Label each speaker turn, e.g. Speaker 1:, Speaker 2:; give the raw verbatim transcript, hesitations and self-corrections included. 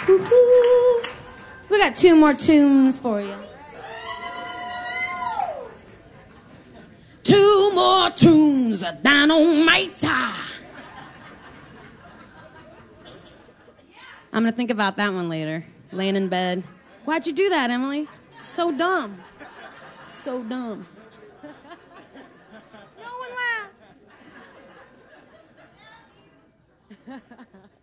Speaker 1: Woo-hoo. We got two more tunes for you. Two more tunes of Dynamite. I'm going to think about that one later, laying in bed. Why'd you do that, Emily? So dumb. So dumb. No one laughed.